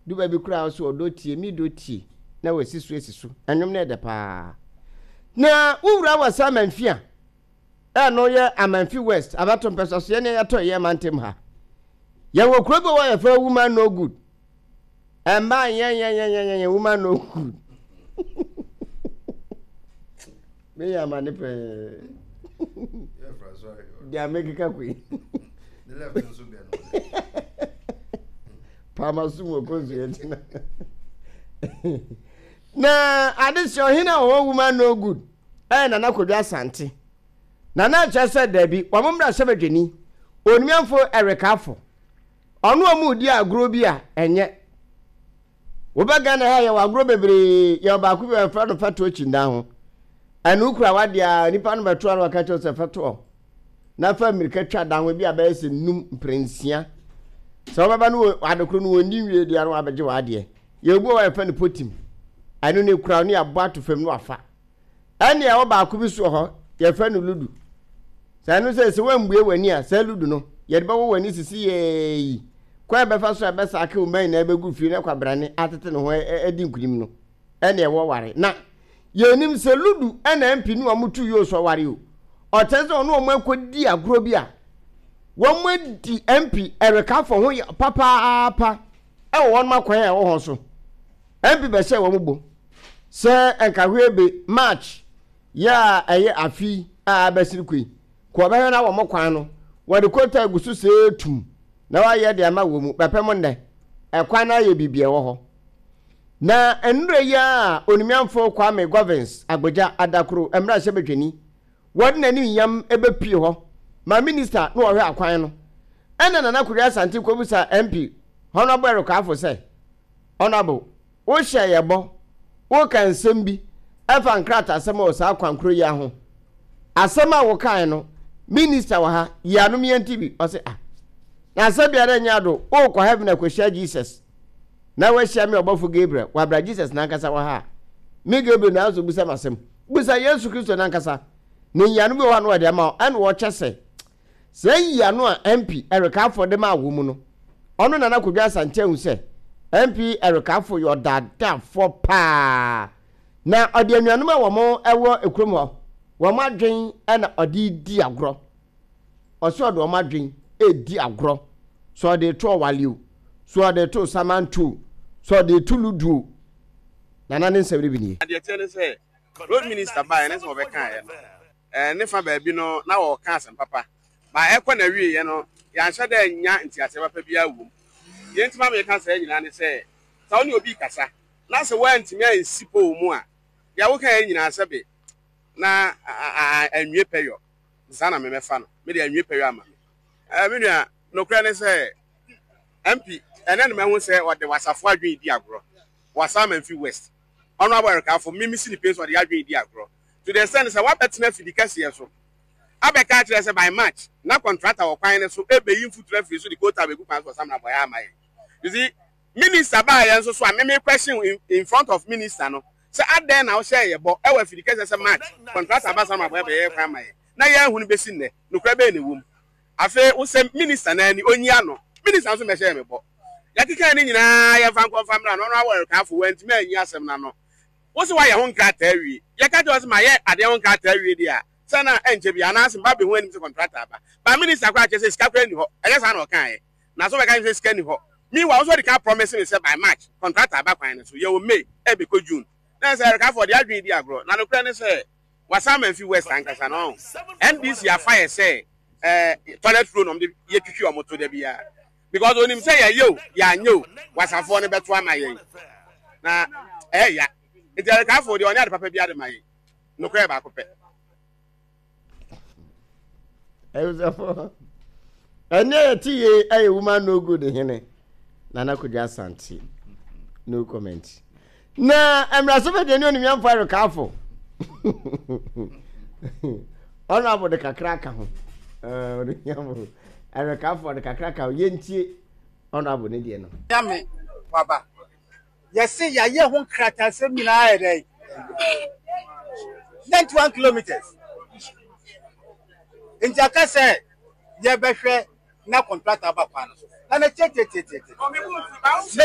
du ba bi kura so odo tie mi do tie na wasi so anwom na de pa na wura wasa manfia no ye amanfi west abaton peso so ye ne yato ye mantem ha ye wo kuro bi wo ye fa woman no good emba ye woman no good me ya manipe yeah sorry dia make ka kwi the left no so be no Pama sumo konzu yetina. Na adisho hina woman no good. Na nakodwa asante. Na chese dabi, wamumra sebedweni. Onimiamfo erekafo. Onu amu di agro bi a enye. Wobaga na ha ye agro bebre ye ba ku be fa no fato chinda ho. Anu kura wade a nipa no beto aro ka cho se fato. Na fa mirika twa dan we bi a ba ese num prensia. So baba no adokro no woni wie dia no abeje wade ye gbo wa fa ne potim anu ne kura no abo atofam no afa ane e wo ba ko bi so ho ye fa no ludu sa no se wambue wani a sa ludu no ye de ba wo wani sisi ye kwa be fa so be sa ka o man na be gu fi ne kwabrane atete ne ho edi nkunim no ane e wo ware na ye nim se ludu ane ampi no amutu yo so ware o oteze ono o man ko di agro bi a wọ́n di MP Erika for ho papa wọ́n makwan a wo ho so MP be se wọ́n gbo se enkahwe be March ya eye afi a basirikui ko be na wọ́n makwan no wọ́n kota gusu se tum na wa ye de ama wo mu pepem nde ekwan na ye bibie wo ho na enure ya onimiamfo Kwame Governance Agboja Adakoro emra se bedweni wọ́n na ni yam ebepie ho ma minister no ohwe akwan no ena na Korea Asante Kobusa MP honorable Erika afo say honorable wo hye yebo wo kan sembi efa nkrata asema o sa kwankro ya ho asema wo kan no minister wa ha ya no miantibi o say na sabia na nya do wo ko heaven akohia Jesus na wa hia me obofo Gabriel wa bra Jesus na nkasa wa ha me Gabriel na azo busa masem busa Yesu Kristo na nkasa ni ya no bi wa no de ma en wo chese say ya no MP Erika for dem awo mu no ono na Korea Asante hu se MP Erika for your dada for pa na odi anuanu ma wo mo ewo ekrom ho wo ma dwen na odi di agro o so do ma dwen di agro so de to waliu so de to samantu so de tuludu na ne nsebere bi ni ade tele say road minister by na so be kan ya ne fa ba bi no na wo kan asem papa ba ekwa na wie ye no ya nhyɛ da nya ntiase papa bi awu ye ntima me kan say nyina ne say sa oni obi kasa na se wa ntimi ansipo mu a ya wo kan nyina sebe na anwie peyo sana me mefa no me de anwie peyo ama me nua no kra ne say MP ene ne mehu say o de wasafo adwen di agro wasa manfi west ono Erika for me si ni place o de adwen di agro to the sense say wa betena fidikase ye so abeka kire say by March na contractor wo kwan ne so ebeyin futura free so the quota be group for some na boy amaye you see minister ba yan so so me question in front of minister no say aden na wo share ye bo e wa fidikase say March contractor ba some boy be ye kwan amaye na ye hu no be sin ne no kra be ne wom afa wo say minister na ni onyi ano minister so me share me bo ya kika ni nyina ye fan confirm na no Erika for went me anyi asem na no wo say wa ye ho nkrata awie ye ka just ma ye ade ho nkrata awie dia sana enje bia na asim ba be hu anim se contractor ba minister kwa che say sika kwa ni ho ele sa na o kan na so be kan say sika ni ho meanwhile also the can promise me say by March contractor ba kwan so ye o May e be ko June na say Erika for the adwin di agro na no kra ne say wasa manfi west ankasa no NDC afire say toilet roll no ye twitwi o moto da bia because onim say ya nyo wasafo ne beto amaye na ya Erika for the onya de papa bia de maye no kra ba ko pe ene ti ye ay woman no good hene na Korea Asante no comment na emraso be de ni onimia mfa Erika afo ona abo de kakraka ho onimia mo Erika afo de kakraka ye ntie ona abo ne die no yame baba yesi ya ye ho krata se mina ere 91 kilometers Injaka say ye behwe na contractor ba kwa no na che